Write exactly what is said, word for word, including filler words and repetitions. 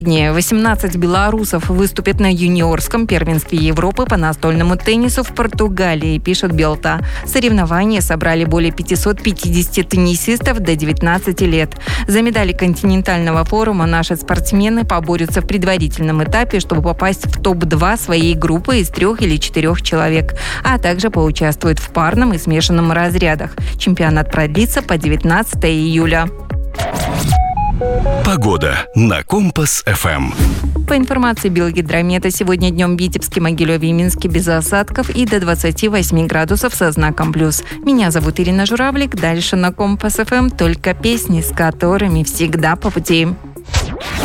восемнадцать белорусов выступят на юниорском первенстве Европы по настольному теннису в Португалии, пишет Белта. Соревнования собрали более пятьсот пятьдесят теннисистов до девятнадцати лет. За медали континентального форума наши спортсмены поборются в предварительном этапе, чтобы попасть в топ два своей группы из трех или четырех человек, а также поучаствуют в парном и смешанном разрядах. Чемпионат продлится по девятнадцатого июля. Погода на Компас-ФМ. По информации Белгидромета, сегодня днем в Витебске, Могилеве и Минске без осадков и до двадцати восьми градусов со знаком плюс. Меня зовут Ирина Журавлик. Дальше на Компас-ФМ только песни, с которыми всегда по пути.